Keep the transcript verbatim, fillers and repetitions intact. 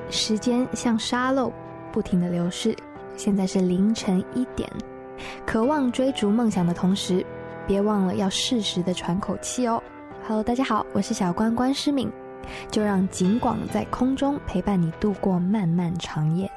时间像沙漏，不停地流逝。现在是凌晨一点，渴望追逐梦想的同时，别忘了要适时的喘口气哦。Hello， 大家好，我是小关关诗敏，就让景广在空中陪伴你度过漫漫长夜。